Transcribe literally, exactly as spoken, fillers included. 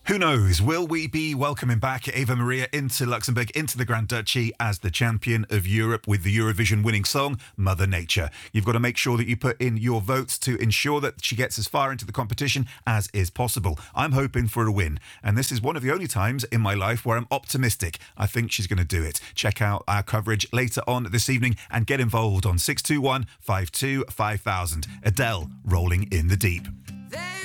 Who knows? Will we be welcoming back Eva Maria into Luxembourg, into the Grand Duchy as the champion of Europe with the Eurovision winning song, Mother Nature? You've got to make sure that you put in your votes to ensure that she gets as far into the competition as is possible. I'm hoping for a win, and this is one of the only times in my life where I'm optimistic. I think she's going to do it. Check out our coverage later on this evening and get involved on six two one, five two, five thousand. Adele, Rolling in the Deep.